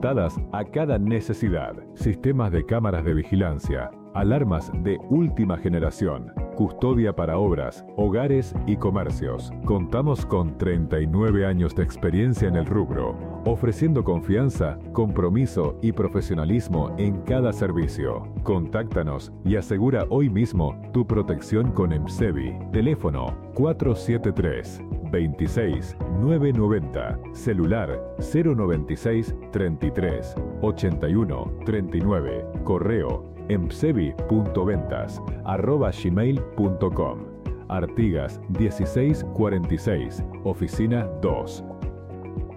adaptadas a cada necesidad. Sistemas de cámaras de vigilancia, alarmas de última generación, custodia para obras, hogares y comercios. Contamos con 39 años de experiencia en el rubro, ofreciendo confianza, compromiso y profesionalismo en cada servicio. Contáctanos y asegura hoy mismo tu protección con EMSEVI. Teléfono 473-26-990. Celular 096 33 81 39. Correo emsevi.ventas@gmail.com. Artigas 1646, oficina 2.